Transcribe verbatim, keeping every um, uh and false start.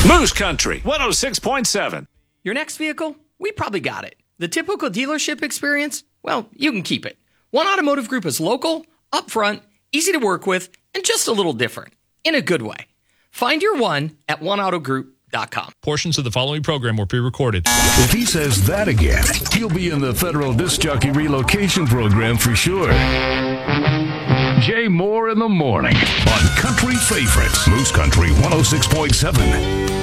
Moose Country one oh six point seven. Your next vehicle? We probably got it. The typical dealership experience? Well, you can keep it. One Automotive Group is local, upfront, easy to work with, and just a little different. In a good way. Find your one at one auto group dot com. Portions of the following program were pre-recorded. If he says that again, he'll be in the federal disc jockey relocation program for sure. Jay Moore in the morning on Country Favorites, Moose Country one oh six point seven.